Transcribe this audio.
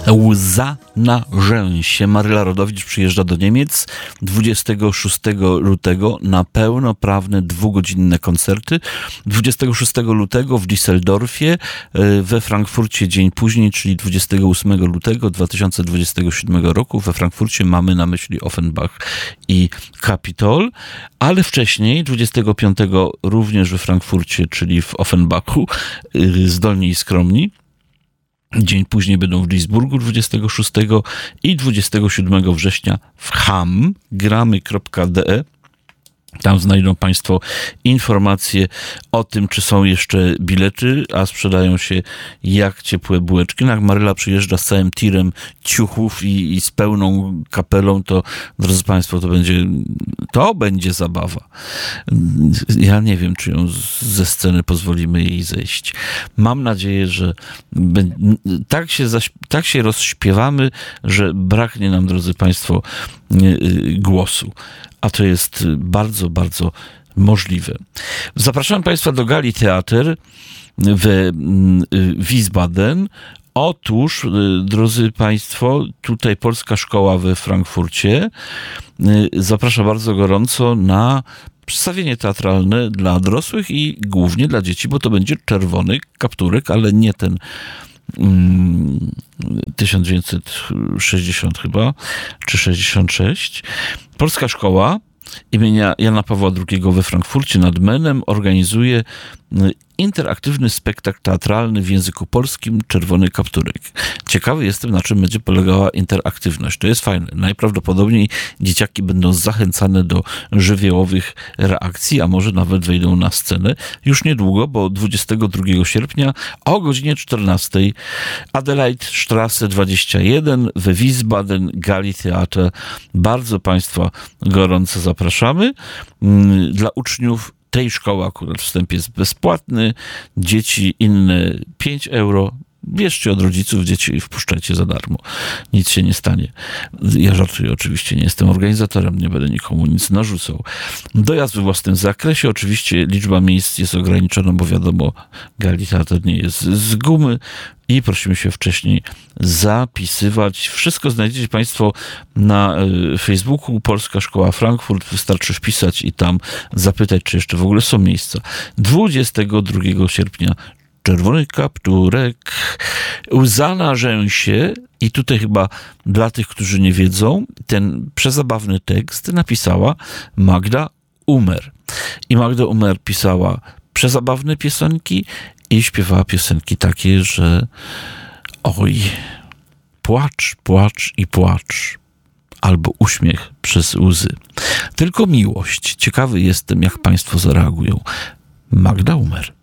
Łza na rzęsie. Maryla Rodowicz przyjeżdża do Niemiec 26 lutego na pełnoprawne 2-godzinne koncerty. 26 lutego w Düsseldorfie, we Frankfurcie dzień później, czyli 28 lutego 2027 roku. We Frankfurcie mamy na myśli Offenbach i Kapitol, ale wcześniej, 25 również we Frankfurcie, czyli w Offenbachu, Zdolni i Skromni. Dzień później będą w Duisburgu 26 i 27 września w Hamm, gramy.de. Tam znajdą Państwo informacje o tym, czy są jeszcze bilety, a sprzedają się jak ciepłe bułeczki. No jak Maryla przyjeżdża z całym tirem ciuchów i z pełną kapelą, to, drodzy Państwo, to będzie zabawa. Ja nie wiem, czy ją ze sceny pozwolimy jej zejść. Mam nadzieję, że tak się rozśpiewamy, że braknie nam, drodzy Państwo, głosu. A to jest bardzo, bardzo możliwe. Zapraszam Państwa do Gali Theater w Wiesbaden. Otóż, drodzy Państwo, tutaj Polska Szkoła we Frankfurcie zaprasza bardzo gorąco na przedstawienie teatralne dla dorosłych i głównie dla dzieci, bo to będzie czerwony kapturek, ale nie ten 1960 chyba, czy 66. Polska Szkoła imienia Jana Pawła II we Frankfurcie nad Menem organizuje interaktywny spektakl teatralny w języku polskim Czerwony kapturek. Ciekawy jestem, na czym będzie polegała interaktywność. To jest fajne. Najprawdopodobniej dzieciaki będą zachęcane do żywiołowych reakcji, a może nawet wejdą na scenę. Już niedługo, bo 22 sierpnia o godzinie 14 Adelaide 21 we Wiesbaden, Gali Theater. Bardzo Państwa gorąco zapraszamy. Dla uczniów tej szkoły akurat wstęp jest bezpłatny, dzieci inne 5 euro. Bierzcie od rodziców dzieci i wpuszczajcie za darmo. Nic się nie stanie. Ja żartuję oczywiście, nie jestem organizatorem, nie będę nikomu nic narzucał. Dojazd we własnym zakresie. Oczywiście liczba miejsc jest ograniczona, bo wiadomo, Gali Theater nie jest z gumy i prosimy się wcześniej zapisywać. Wszystko znajdziecie Państwo na Facebooku Polska Szkoła Frankfurt. Wystarczy wpisać i tam zapytać, czy jeszcze w ogóle są miejsca. 22 sierpnia Czerwony kapturek, Łza na rzęsie. I tutaj chyba dla tych, którzy nie wiedzą, ten przezabawny tekst napisała Magda Umer. I Magda Umer pisała przezabawne piosenki i śpiewała piosenki takie, że oj, płacz, płacz i płacz. Albo uśmiech przez łzy. Tylko miłość. Ciekawy jestem, jak Państwo zareagują. Magda Umer.